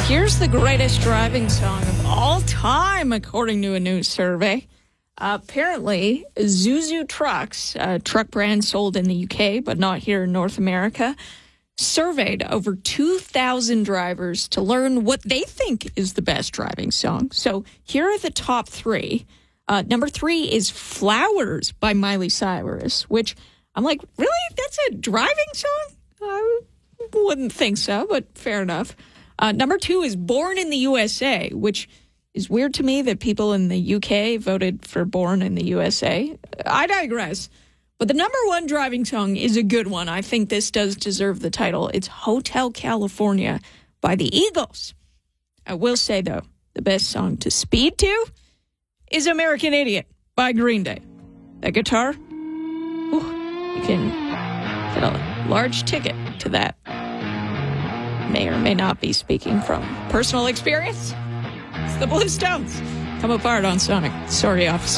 Here's the greatest driving song of all time, according to a new survey. Apparently, Isuzu Trucks, a truck brand sold in the UK, but not here in North America, surveyed over 2,000 drivers to learn what they think is the best driving song. So here are the top three. Number 3 is Flowers by Miley Cyrus, which I'm like, really? That's a driving song? I wouldn't think so, but fair enough. Number 2 is Born in the USA, which is weird to me that people in the UK voted for Born in the USA. I digress. But the number 1 driving song is a good one. I think this does deserve the title. It's Hotel California by the Eagles. I will say, though, the best song to speed to is American Idiot by Green Day. That guitar, you can get a large ticket to that. May or may not be speaking from personal experience. It's the Blue Stones. Come apart on Sonic. Sorry, officer.